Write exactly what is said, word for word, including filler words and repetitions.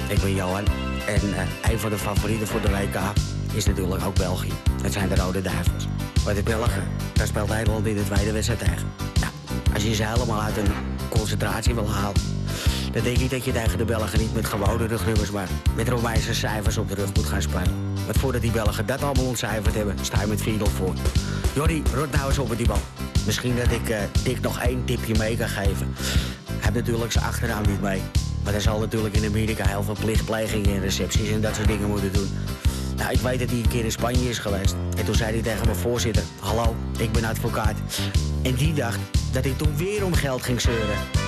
ik ben Johan. En uh, een van de favorieten voor de W K is natuurlijk ook België. Dat zijn de Rode Duivels. Maar de Belgen, daar speelt Nederland in de tweede wedstrijd tegen. Nou, als je ze helemaal uit een concentratie wil halen, dan denk ik dat je tegen de Belgen niet met gewone rugnummers, maar met Romeinse cijfers op de rug moet gaan spelen. Want voordat die Belgen dat allemaal ontcijferd hebben, sta je met vier nul voor. Jordi, rot nou eens op met die bal. Misschien dat ik uh, Dick nog één tipje mee kan geven. Hij heeft natuurlijk zijn achternaam niet mee. Maar hij zal natuurlijk in Amerika heel veel plichtplegingen en recepties en dat soort dingen moeten doen. Nou, ik weet dat hij een keer in Spanje is geweest. En toen zei hij tegen mijn voorzitter: hallo, ik ben advocaat. En die dacht dat ik toen weer om geld ging zeuren.